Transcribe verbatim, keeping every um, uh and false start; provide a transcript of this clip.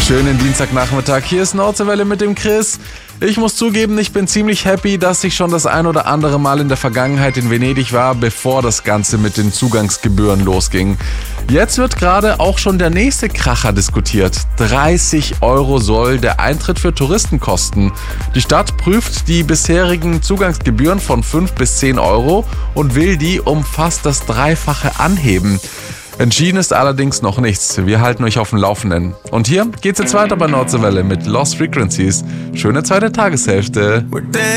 Schönen Dienstagnachmittag, hier ist Nordseewelle mit dem Chris. Ich muss zugeben, ich bin ziemlich happy, dass ich schon das ein oder andere Mal in der Vergangenheit in Venedig war, bevor das Ganze mit den Zugangsgebühren losging. Jetzt wird gerade auch schon der nächste Kracher diskutiert. dreißig Euro soll der Eintritt für Touristen kosten. Die Stadt prüft die bisherigen Zugangsgebühren von fünf bis zehn Euro und will die um fast das Dreifache anheben. Entschieden ist allerdings noch nichts. Wir halten euch auf dem Laufenden. Und hier geht's jetzt weiter bei Nordseewelle mit Lost Frequencies. Schöne zweite Tageshälfte.